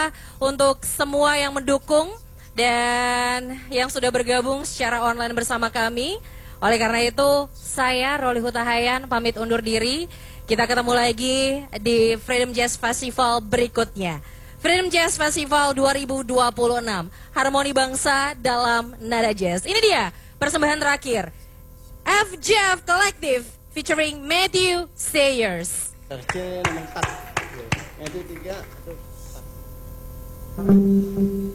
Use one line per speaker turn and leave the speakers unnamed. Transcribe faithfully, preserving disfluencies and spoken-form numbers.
untuk semua yang mendukung dan yang sudah bergabung secara online bersama kami. Oleh karena itu, saya Roli Hutahayan pamit undur diri. Kita ketemu lagi di Freedom Jazz Festival berikutnya. Freedom Jazz Festival dua ribu dua puluh enam, harmoni bangsa dalam nada jazz. Ini dia persembahan terakhir, F J F Collective featuring Matthew Sayers.
C nomor empat, Matthew tiga, satu, empat.